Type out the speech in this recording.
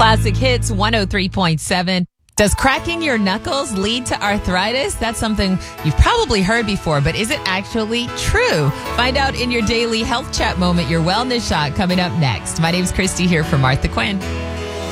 Classic Hits 103.7. Does cracking your knuckles lead to arthritis? That's something you've probably heard before, but is it actually true? Find out in your daily health chat moment, your wellness shot, coming up next. My name's Christy here for Martha Quinn.